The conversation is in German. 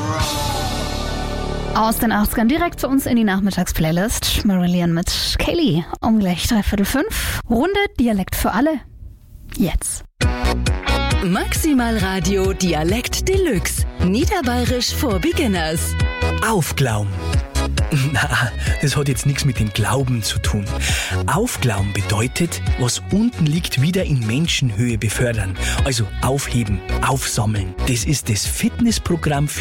Aus den 80ern direkt zu uns in die Nachmittagsplaylist. Marillion mit Kaylee. Um gleich 4:45. Runde Dialekt für alle. Jetzt. Maximal Radio Dialekt Deluxe. Niederbayerisch for Beginners. Aufglauben. Na, das hat jetzt nichts mit dem Glauben zu tun. Aufglauben bedeutet, was unten liegt, wieder in Menschenhöhe befördern. Also aufheben, aufsammeln. Das ist das Fitnessprogramm für